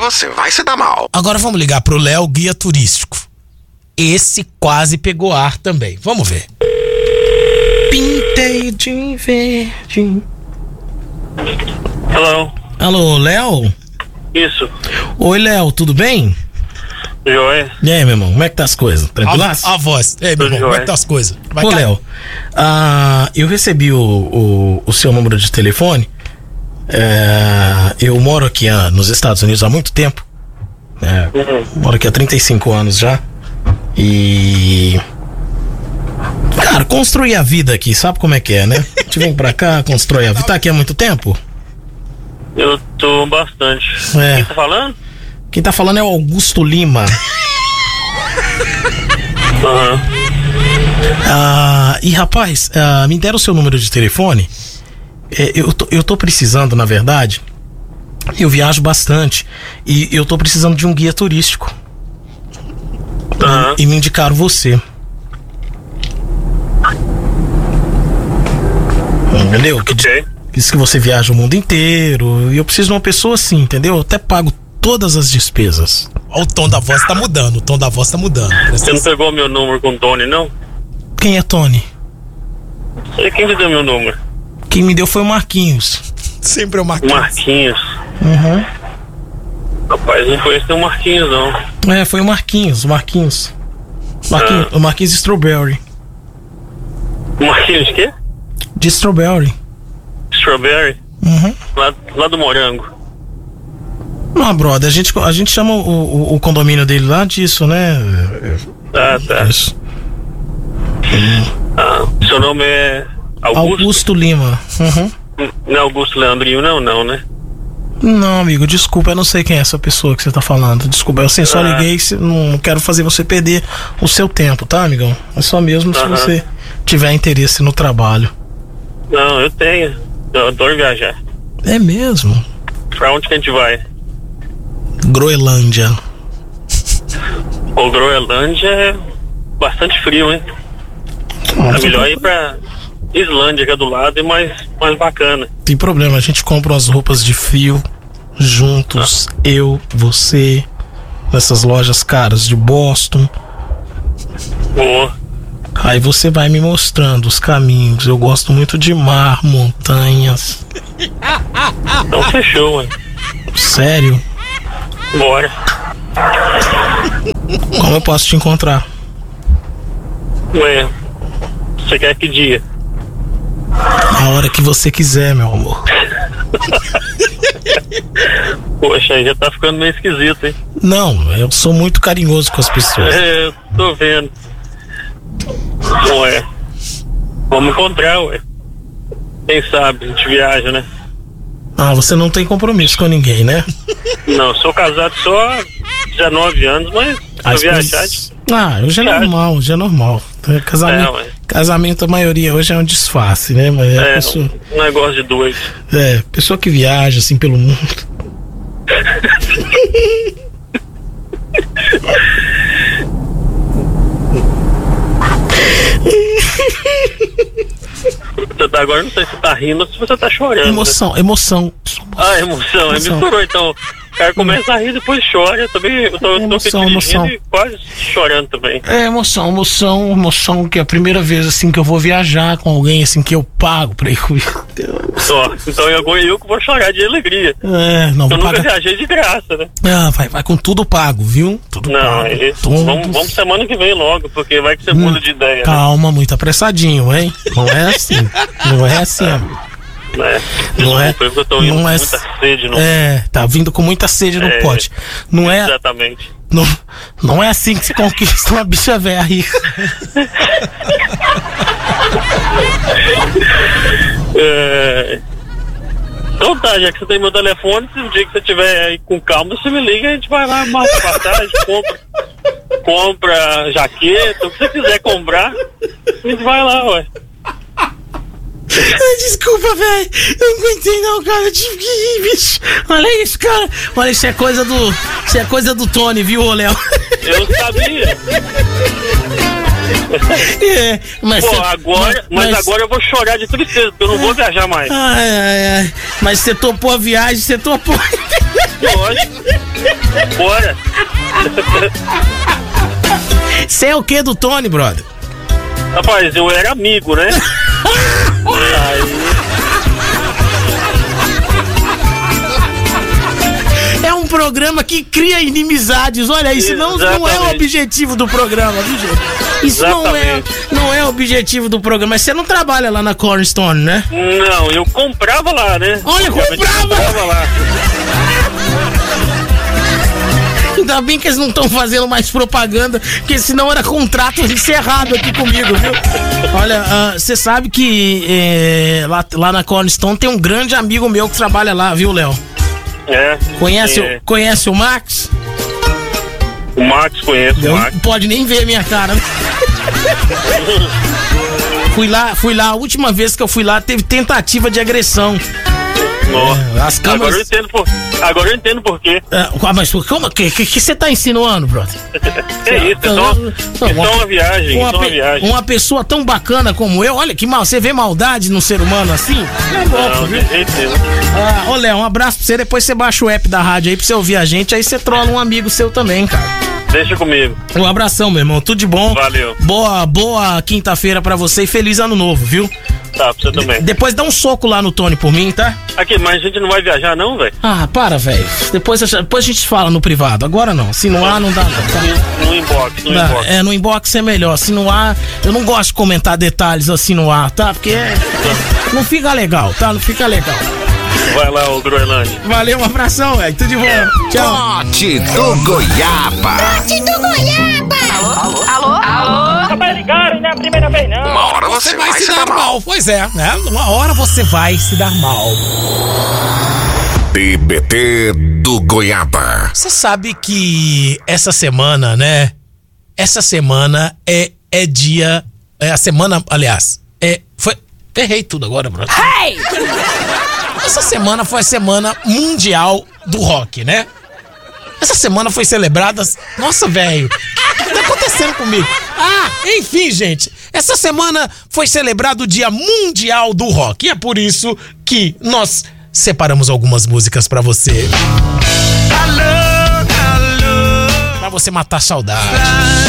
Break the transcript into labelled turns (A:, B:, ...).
A: você vai se dar mal.
B: Agora vamos ligar pro Léo, guia turístico. Esse quase pegou ar também. Vamos ver. Pintei de verde. Alô, Léo?
C: Isso.
B: Oi, Léo, tudo bem?
C: Joia.
B: E aí, meu irmão, como é que tá as coisas? Tranquilaço? A voz. Ei, meu irmão, como é que tá as coisas?
D: Ô, Léo, eu recebi o seu número de telefone. Eu moro aqui nos Estados Unidos há muito tempo. Moro aqui há 35 anos já. E... cara, construir a vida aqui, sabe como é que é, né? A gente vem pra cá, constrói a vida. Tá aqui há muito tempo?
C: Eu tô bastante. Quem tá falando?
D: Quem tá falando é o Augusto Lima. E rapaz, me deram o seu número de telefone. Eu tô precisando, na verdade. Eu viajo bastante e eu tô precisando de um guia turístico. E me indicaram você. Entendeu? Diz que você viaja o mundo inteiro e eu preciso de uma pessoa assim, entendeu? Eu até pago todas as despesas.
B: Ó, o tom da voz tá mudando,
C: Você não pegou meu número com o Tony, não?
D: Quem é Tony?
C: E quem te deu meu número?
D: Quem me deu foi o Marquinhos.
B: Sempre é o Marquinhos.
C: Marquinhos? Rapaz, não foi esse o Marquinhos, não.
D: Foi o Marquinhos. O Marquinhos Strawberry.
C: Marquinhos de quê?
D: De Strawberry.
C: Strawberry? Lá do Morango.
D: Não, brother, a gente chama o condomínio dele lá disso, né?
C: Tá.
D: Isso.
C: Seu nome é
D: Augusto Lima.
C: Não é Augusto Leandrinho, não, né?
D: Não, amigo, desculpa, eu não sei quem é essa pessoa que você tá falando. Desculpa, eu só liguei, não quero fazer você perder o seu tempo, tá, amigão? É só mesmo se você tiver interesse no trabalho.
C: Não, eu tenho. Eu adoro viajar.
D: É mesmo?
C: Pra onde que a gente vai?
D: Groenlândia.
C: O Groenlândia é bastante frio, hein? É melhor ir pra Islândia, que é do lado, e mais bacana.
D: Tem problema, a gente compra as roupas de frio juntos, eu, você, nessas lojas caras de Boston. Aí você vai me mostrando os caminhos. Eu gosto muito de mar, montanhas.
C: Então fechou, mano.
D: Sério?
C: Bora.
D: Como eu posso te encontrar?
C: Ué, você quer que dia?
D: A hora que você quiser, meu amor.
C: Poxa, aí já tá ficando meio esquisito, hein?
D: Não, eu sou muito carinhoso com as pessoas.
C: Eu tô vendo. Ué, vamos encontrar, ué. Quem sabe, a gente viaja, né?
D: Você não tem compromisso com ninguém, né?
C: Não, sou casado só há 19 anos, mas se viajar...
D: hoje é normal. Casamento, a maioria hoje é um disfarce, né? Mas
C: um negócio de doido.
D: Pessoa que viaja assim pelo mundo.
C: Agora não sei se tá rindo ou se você tá chorando.
D: Emoção.
C: Emoção. Misturou, então. O cara começa a rir e depois chora. Eu também eu tô rindo e quase chorando também.
D: Emoção, que é a primeira vez assim que eu vou viajar com alguém assim que eu pago pra ir comigo.
C: Então eu que vou chorar de alegria.
D: Não,
C: eu nunca viajei de graça, né?
D: Vai com tudo pago, viu? Tudo pago.
C: Vamos semana que vem logo, porque vai que você muda de ideia.
D: Calma, muito apressadinho, hein? Não é assim, amigo.
C: Não é porque eu tô indo com muita sede no...
D: tá vindo com muita sede no pote. Não é.
C: Exatamente.
D: Não é assim que se conquista uma bicha velha rica.
C: Então tá, já que você tem meu telefone, se um dia que você tiver aí com calma, você me liga, a gente vai lá, marca passagem, compra jaqueta, o que você quiser comprar, a gente vai lá, ué.
D: Desculpa, velho. Eu não aguentei não, cara. Eu tive que ir, bicho. Olha isso, cara. Olha, isso é coisa do Tony, viu, Léo?
C: Eu sabia.
D: Mas
C: agora eu vou chorar de tristeza, porque eu não vou viajar mais.
D: Mas você topou a viagem, você topou.
C: Lógico. Bora.
D: Você é o que do Tony, brother?
C: Rapaz, eu era amigo, né?
D: É um programa que cria inimizades. Olha, isso não é o objetivo do programa, viu, gente? Isso não é o objetivo do programa. Mas você não trabalha lá na Cornerstone, né?
C: Não, eu comprava lá, né?
D: Olha, comprava
C: lá.
D: Ainda bem que eles não estão fazendo mais propaganda, porque senão era contrato encerrado aqui comigo, viu? Olha, você sabe que lá na Cornerstone tem um grande amigo meu que trabalha lá, viu, Léo? Conhece o Max?
C: O Max, conheço o Max.
D: Não pode nem ver minha cara. Fui lá, a última vez que eu fui lá teve tentativa de agressão.
C: As câmeras... Agora eu entendo por quê.
D: Mas como que você tá insinuando, brother?
C: É isso, é só uma viagem.
D: Uma pessoa tão bacana como eu, olha que mal, você vê maldade num ser humano assim?
C: Não, de jeito nenhum.
D: Ô Léo, um abraço pra você, depois você baixa o app da rádio aí pra você ouvir a gente, aí você trola um amigo seu também, cara.
C: Deixa comigo.
D: Um abração, meu irmão, tudo de bom.
C: Valeu.
D: Boa quinta-feira pra você e feliz ano novo, viu?
C: Tá, pra você também.
D: Depois dá um soco lá no Tony por mim, tá?
C: Aqui, mas a gente não vai viajar não, velho?
D: Ah, para, velho. Depois a gente fala no privado. Agora não. Se não há, não dá não. Tá?
C: No inbox.
D: No inbox é melhor. Se não há, eu não gosto de comentar detalhes assim no ar, tá? Porque não fica legal, tá? Não fica legal.
C: Vai lá, ô Groenlândia.
D: Valeu, um abração, velho. Tudo de bom. Tchau.
A: Pote do Goiaba.
E: Pote do Goiaba.
F: Alô? Rapaz, ligaram, não é a primeira vez, não.
A: Uma hora você vai se dar mal.
B: Pois é, né? Uma hora você vai se dar mal.
A: TBT do Goiaba.
B: Você sabe que essa semana, né? Essa semana é dia... a semana, aliás, errei tudo agora, brother.
E: Hey!
B: Essa semana foi a semana mundial do rock, né? Essa semana foi celebrada... Nossa, velho, o que tá acontecendo comigo? Enfim, gente, essa semana foi celebrado o Dia Mundial do Rock. E é por isso que nós separamos algumas músicas pra você. Pra você matar a saudade.